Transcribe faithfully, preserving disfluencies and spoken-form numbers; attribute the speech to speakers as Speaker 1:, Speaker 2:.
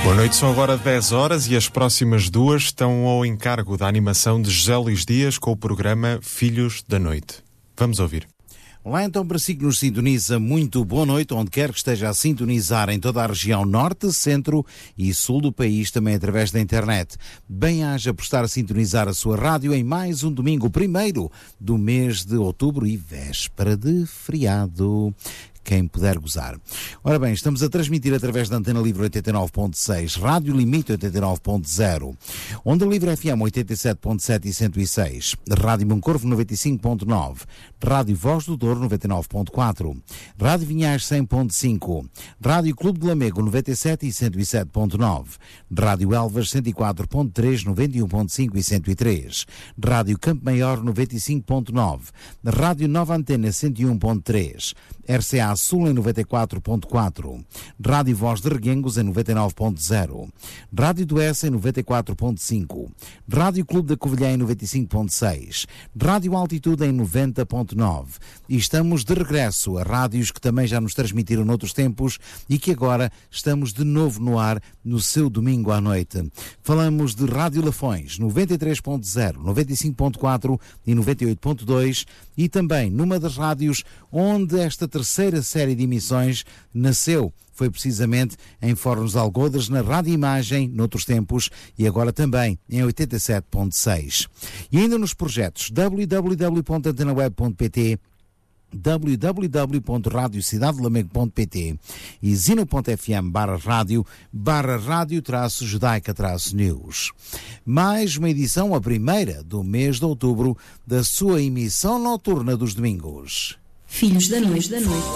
Speaker 1: Boa noite, são agora dez horas e as próximas duas estão ao encargo da animação de José Luís Dias com o programa Filhos da Noite. Vamos ouvir.
Speaker 2: Olá, então, para si que nos sintoniza, muito boa noite, onde quer que esteja a sintonizar em toda a região norte, centro e sul do país, também através da internet. Bem-haja por estar a sintonizar a sua rádio em mais um domingo, primeiro do mês de outubro e véspera de feriado. Quem puder gozar. Ora bem, estamos a transmitir através da Antena Livre oitenta e nove ponto seis, Rádio Limite oitenta e nove ponto zero, Onda Livre F M oitenta e sete ponto sete e cento e seis, Rádio Moncorvo noventa e cinco ponto nove, Rádio Voz do Douro noventa e nove ponto quatro, Rádio Vinhais cem ponto cinco, Rádio Clube de Lamego noventa e sete e cento e sete ponto nove, Rádio Elvas cento e quatro ponto três, noventa e um ponto cinco e cento e três, Rádio Campo Maior noventa e cinco ponto nove, Rádio Nova Antena cento e um ponto três, R C A Sul em noventa e quatro ponto quatro, Rádio Voz de Reguengos em noventa e nove ponto zero, Rádio do Essa em noventa e quatro ponto cinco, Rádio Clube da Covilhã em noventa e cinco ponto seis, Rádio Altitude em noventa ponto nove. E estamos de regresso a rádios que também já nos transmitiram noutros tempos e que agora estamos de novo no ar no seu domingo à noite. Falamos de Rádio Lafões noventa e três ponto zero, noventa e cinco ponto quatro e noventa e oito ponto dois e também numa das rádios onde esta terceira série de emissões nasceu. Foi precisamente em Fóruns Algodres, na Rádio Imagem, noutros tempos, e agora também em oitenta e sete ponto seis. E ainda nos projetos w w w ponto antena web ponto p t, w w w ponto radio cidade lamego ponto p t e zino ponto f m barra rádio barra rádio traço judaica traço news. Mais uma edição, a primeira do mês de outubro, da sua emissão noturna dos domingos.
Speaker 3: Filhos da Noite, da Noite.